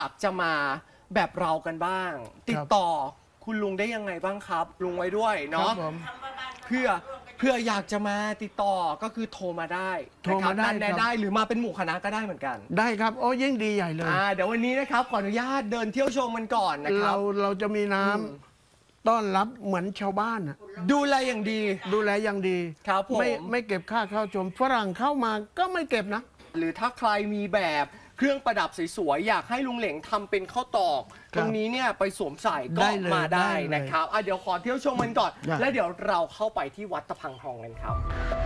จะมาแบบเรากันบ้าง ติดต่อคุณลุงได้ยังไงบ้างครับ ลุงไว้ด้วยเนาะเพื่ออยากจะมาติดต่อก็คือโทรมาได้โทรมาได้ได้หรือมาเป็นหมู่คณะก็ได้เหมือนกันได้ครับโอ้ยิ่งดีใหญ่เลยเดี๋ยววันนี้นะครับขออนุญาตเดินเที่ยวชมมันก่อนนะครัเราจะมีน้ำต้อนรับเหมือนชาวบ้านอะดูแลอย่างดีดูแลอย่างดีครับผมไม่เก็บค่าเข้าชมฝรั่งเข้ามาก็ไม่เก็บนะหรือถ้าใครมีแบบเครื่องประดับสวยๆอยากให้ลุงเหลงทำเป็นข้าวตอกครับตรงนี้เนี่ยไปสวมใส่ก็ได้เลยมาได้ได้เลยนะครับเดี๋ยวขอเที่ยวชมมันก่อนได้แล้วเดี๋ยวเราเข้าไปที่วัดตะพังทองกันครับ